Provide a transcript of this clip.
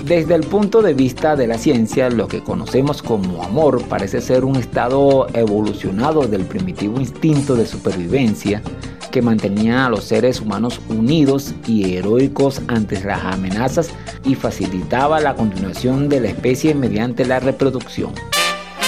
Desde el punto de vista de la ciencia, lo que conocemos como amor parece ser un estado evolucionado del primitivo instinto de supervivencia que mantenía a los seres humanos unidos y heroicos ante las amenazas y facilitaba la continuación de la especie mediante la reproducción.